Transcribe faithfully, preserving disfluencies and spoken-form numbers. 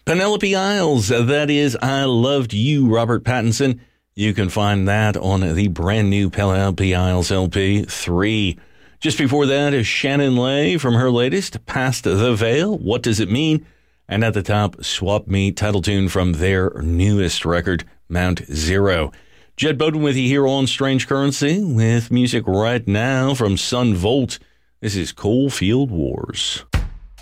Penelope Isles, that is I Loved You, Robert Pattinson. You can find that on the brand new Penelope Isles L P three. Just before that is Shannon Lay from her latest, Past the Veil, What Does It Mean? And at the top, Swap Me, title tune from their newest record, Mount Zero. Jed Bowden with you here on Strange Currency with music right now from Sun Volt. This is Coalfield Wars.